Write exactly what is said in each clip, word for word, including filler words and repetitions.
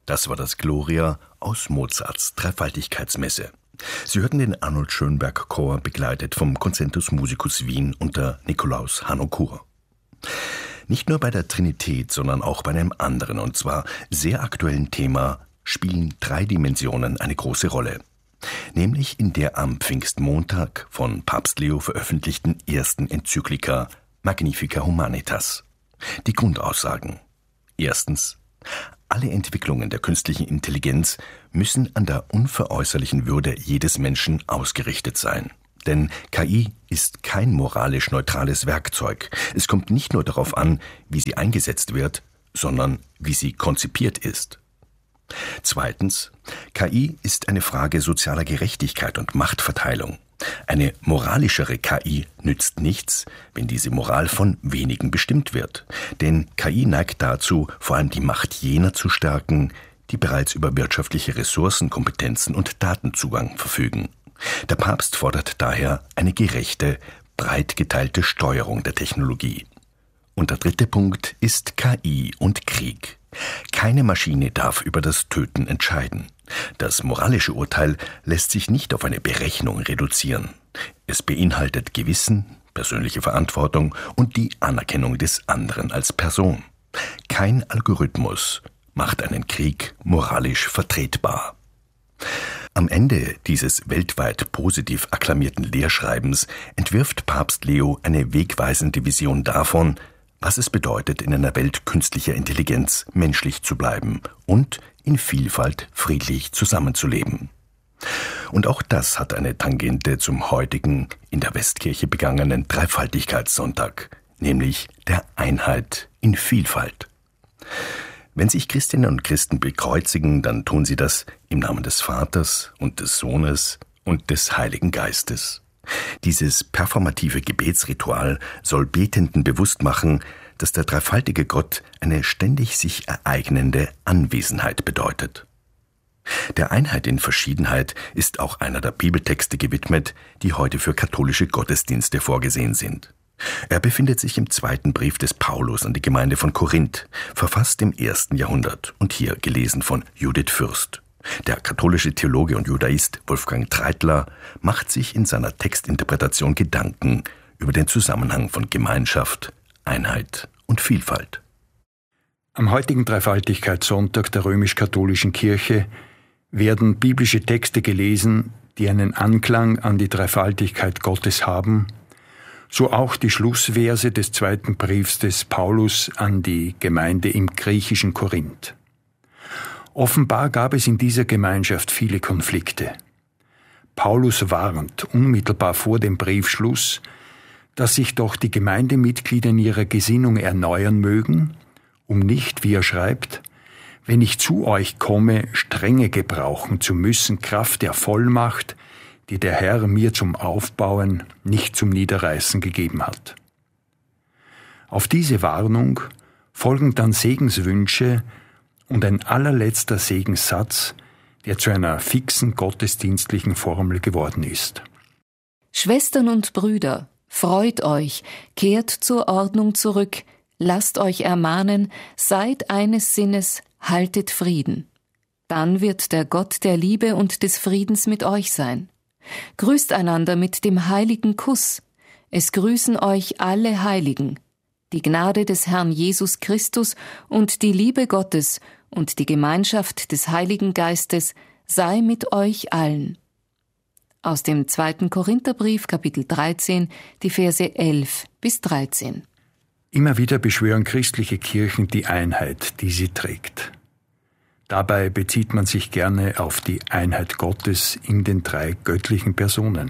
Das war das Gloria aus Mozarts Dreifaltigkeitsmesse. Sie hörten den Arnold Schönberg Chor, begleitet vom Concentus Musicus Wien unter Nikolaus Harnoncourt. Nicht nur bei der Trinität, sondern auch bei einem anderen, und zwar sehr aktuellen Thema, spielen drei Dimensionen eine große Rolle. Nämlich in der am Pfingstmontag von Papst Leo veröffentlichten ersten Enzyklika Magnificat Humanitas. Die Grundaussagen: Erstens: Alle Entwicklungen der künstlichen Intelligenz müssen an der unveräußerlichen Würde jedes Menschen ausgerichtet sein. Denn K I ist kein moralisch neutrales Werkzeug. Es kommt nicht nur darauf an, wie sie eingesetzt wird, sondern wie sie konzipiert ist. Zweitens: K I ist eine Frage sozialer Gerechtigkeit und Machtverteilung. Eine moralischere K I nützt nichts, wenn diese Moral von wenigen bestimmt wird. Denn K I neigt dazu, vor allem die Macht jener zu stärken, die bereits über wirtschaftliche Ressourcen, Kompetenzen und Datenzugang verfügen. Der Papst fordert daher eine gerechte, breit geteilte Steuerung der Technologie. Und der dritte Punkt ist K I und Krieg. Keine Maschine darf über das Töten entscheiden. Das moralische Urteil lässt sich nicht auf eine Berechnung reduzieren. Es beinhaltet Gewissen, persönliche Verantwortung und die Anerkennung des anderen als Person. Kein Algorithmus macht einen Krieg moralisch vertretbar. Am Ende dieses weltweit positiv akklamierten Lehrschreibens entwirft Papst Leo eine wegweisende Vision davon, was es bedeutet, in einer Welt künstlicher Intelligenz menschlich zu bleiben und in Vielfalt friedlich zusammenzuleben. Und auch das hat eine Tangente zum heutigen, in der Westkirche begangenen Dreifaltigkeitssonntag, nämlich der Einheit in Vielfalt. Wenn sich Christinnen und Christen bekreuzigen, dann tun sie das im Namen des Vaters und des Sohnes und des Heiligen Geistes. Dieses performative Gebetsritual soll Betenden bewusst machen, dass der dreifaltige Gott eine ständig sich ereignende Anwesenheit bedeutet. Der Einheit in Verschiedenheit ist auch einer der Bibeltexte gewidmet, die heute für katholische Gottesdienste vorgesehen sind. Er befindet sich im zweiten Brief des Paulus an die Gemeinde von Korinth, verfasst im ersten Jahrhundert und hier gelesen von Judith Fürst. Der katholische Theologe und Judaist Wolfgang Treitler macht sich in seiner Textinterpretation Gedanken über den Zusammenhang von Gemeinschaft, Einheit und Vielfalt. Am heutigen Dreifaltigkeitssonntag der römisch-katholischen Kirche werden biblische Texte gelesen, die einen Anklang an die Dreifaltigkeit Gottes haben, so auch die Schlussverse des zweiten Briefs des Paulus an die Gemeinde im griechischen Korinth. Offenbar gab es in dieser Gemeinschaft viele Konflikte. Paulus warnt unmittelbar vor dem Briefschluss, dass sich doch die Gemeindemitglieder in ihrer Gesinnung erneuern mögen, um nicht, wie er schreibt, wenn ich zu euch komme, Strenge gebrauchen zu müssen, Kraft der Vollmacht, die der Herr mir zum Aufbauen, nicht zum Niederreißen gegeben hat. Auf diese Warnung folgen dann Segenswünsche und ein allerletzter Segenssatz, der zu einer fixen gottesdienstlichen Formel geworden ist. Schwestern und Brüder, freut euch, kehrt zur Ordnung zurück, lasst euch ermahnen, seid eines Sinnes, haltet Frieden. Dann wird der Gott der Liebe und des Friedens mit euch sein. Grüßt einander mit dem heiligen Kuss. Es grüßen euch alle Heiligen. Die Gnade des Herrn Jesus Christus und die Liebe Gottes und die Gemeinschaft des Heiligen Geistes sei mit euch allen. Aus dem zweiten Korintherbrief, Kapitel dreizehn, die Verse elf bis dreizehn. Immer wieder beschwören christliche Kirchen die Einheit, die sie trägt. Dabei bezieht man sich gerne auf die Einheit Gottes in den drei göttlichen Personen.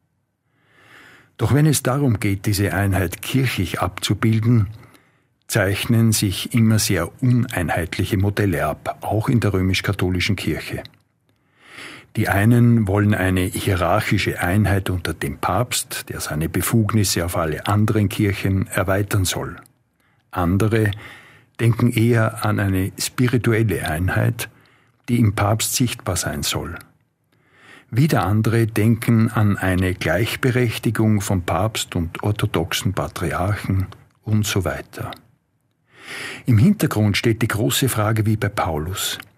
Doch wenn es darum geht, diese Einheit kirchlich abzubilden, zeichnen sich immer sehr uneinheitliche Modelle ab, auch in der römisch-katholischen Kirche. Die einen wollen eine hierarchische Einheit unter dem Papst, der seine Befugnisse auf alle anderen Kirchen erweitern soll. Andere denken eher an eine spirituelle Einheit, die im Papst sichtbar sein soll. Wieder andere denken an eine Gleichberechtigung von Papst und orthodoxen Patriarchen und so weiter. Im Hintergrund steht die große Frage wie bei Paulus: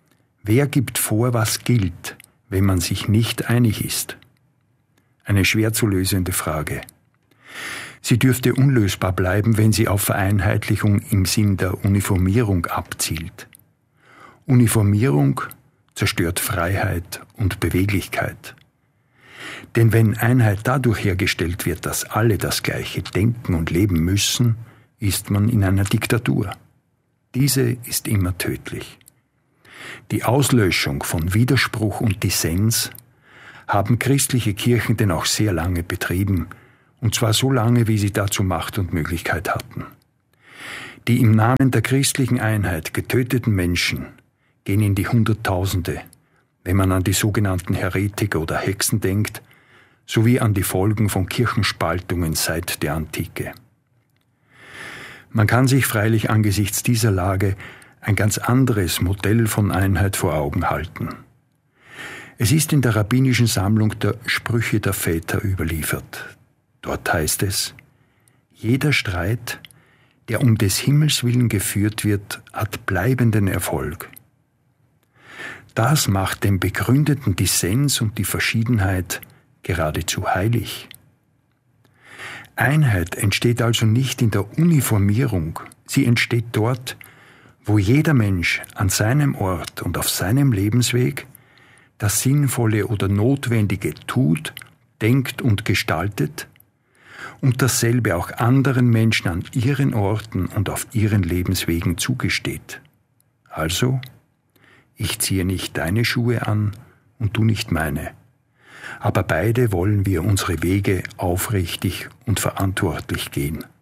Wer gibt vor, was gilt, wenn man sich nicht einig ist? Eine schwer zu lösende Frage. Sie dürfte unlösbar bleiben, wenn sie auf Vereinheitlichung im Sinn der Uniformierung abzielt. Uniformierung zerstört Freiheit und Beweglichkeit. Denn wenn Einheit dadurch hergestellt wird, dass alle das Gleiche denken und leben müssen, ist man in einer Diktatur. Diese ist immer tödlich. Die Auslöschung von Widerspruch und Dissens haben christliche Kirchen denn auch sehr lange betrieben, und zwar so lange, wie sie dazu Macht und Möglichkeit hatten. Die im Namen der christlichen Einheit getöteten Menschen gehen in die Hunderttausende, wenn man an die sogenannten Heretiker oder Hexen denkt, sowie an die Folgen von Kirchenspaltungen seit der Antike. Man kann sich freilich angesichts dieser Lage ein ganz anderes Modell von Einheit vor Augen halten. Es ist in der rabbinischen Sammlung der Sprüche der Väter überliefert. Dort heißt es: Jeder Streit, der um des Himmels willen geführt wird, hat bleibenden Erfolg. Das macht den begründeten Dissens und die Verschiedenheit geradezu heilig. Einheit entsteht also nicht in der Uniformierung, sie entsteht dort, wo jeder Mensch an seinem Ort und auf seinem Lebensweg das Sinnvolle oder Notwendige tut, denkt und gestaltet und dasselbe auch anderen Menschen an ihren Orten und auf ihren Lebenswegen zugesteht. Also, ich ziehe nicht deine Schuhe an und du nicht meine, aber beide wollen wir unsere Wege aufrichtig und verantwortlich gehen.